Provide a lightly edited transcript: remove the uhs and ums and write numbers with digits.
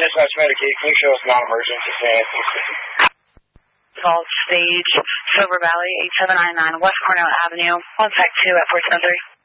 dispatch Medicaid. Can you show us non-emergency plan? Called Stage, Silver Valley, 8799 West Cornell Avenue, 1 Sec 2 at 473.